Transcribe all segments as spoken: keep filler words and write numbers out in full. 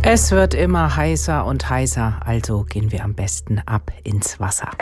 Es wird immer heißer und heißer, also gehen wir am besten ab ins Wasser.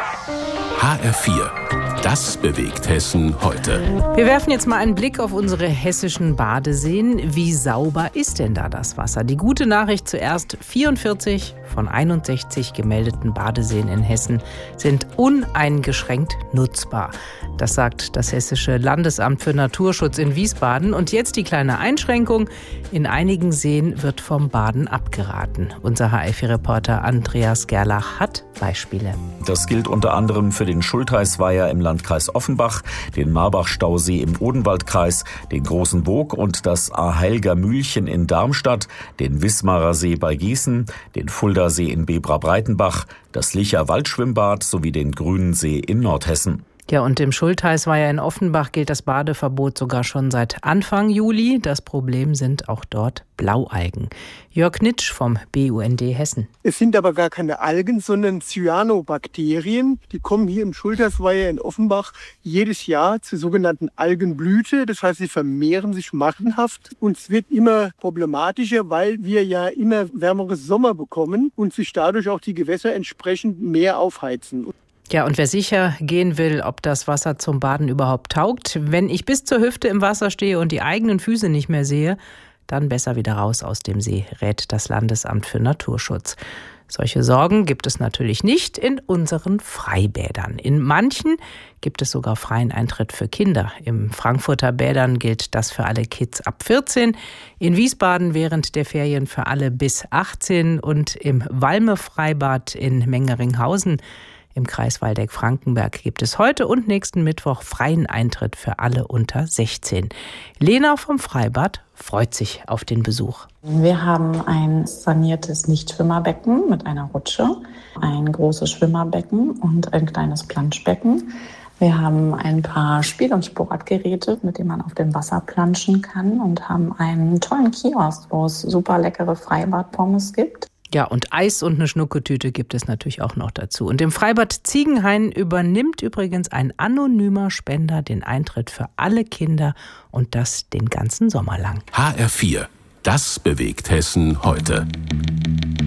H R vier. Das bewegt Hessen heute. Wir werfen jetzt mal einen Blick auf unsere hessischen Badeseen. Wie sauber ist denn da das Wasser? Die gute Nachricht zuerst: vierundvierzig von einundsechzig gemeldeten Badeseen in Hessen sind uneingeschränkt nutzbar. Das sagt das Hessische Landesamt für Naturschutz in Wiesbaden. Und jetzt die kleine Einschränkung: In einigen Seen wird vom Baden abgeraten. Unser H R vier-Reporter Andreas Gerlach hat Beispiele. Das gilt unter anderem für den Schultheißweiher im Landkreis Offenbach, den Marbachstausee im Odenwaldkreis, den Großen Burg und das Aheilger Mühlchen in Darmstadt, den Wismarer See bei Gießen, den Fulda See in Bebra-Breitenbach, das Licher Waldschwimmbad sowie den Grünen See in Nordhessen. Ja, und im Schultheißweiher in Offenbach gilt das Badeverbot sogar schon seit Anfang Juli. Das Problem sind auch dort Blaualgen. Jörg Nitsch vom B U N D Hessen. Es sind aber gar keine Algen, sondern Cyanobakterien. Die kommen hier im Schultheißweiher in Offenbach jedes Jahr zur sogenannten Algenblüte. Das heißt, sie vermehren sich massenhaft und es wird immer problematischer, weil wir ja immer wärmere Sommer bekommen und sich dadurch auch die Gewässer entsprechend mehr aufheizen. Ja, und wer sicher gehen will, ob das Wasser zum Baden überhaupt taugt: Wenn ich bis zur Hüfte im Wasser stehe und die eigenen Füße nicht mehr sehe, dann besser wieder raus aus dem See, rät das Landesamt für Naturschutz. Solche Sorgen gibt es natürlich nicht in unseren Freibädern. In manchen gibt es sogar freien Eintritt für Kinder. Im Frankfurter Bädern gilt das für alle Kids ab vierzehn, in Wiesbaden während der Ferien für alle bis achtzehn und im Valme-Freibad in Mengeringhausen im Kreis Waldeck-Frankenberg gibt es heute und nächsten Mittwoch freien Eintritt für alle unter sechzehn. Lena vom Freibad freut sich auf den Besuch. Wir haben ein saniertes Nichtschwimmerbecken mit einer Rutsche, ein großes Schwimmerbecken und ein kleines Planschbecken. Wir haben ein paar Spiel- und Sportgeräte, mit denen man auf dem Wasser planschen kann, und haben einen tollen Kiosk, wo es super leckere Freibad-Pommes gibt. Ja, und Eis und eine Schnucketüte gibt es natürlich auch noch dazu. Und im Freibad Ziegenhain übernimmt übrigens ein anonymer Spender den Eintritt für alle Kinder und das den ganzen Sommer lang. H R vier. Das bewegt Hessen heute.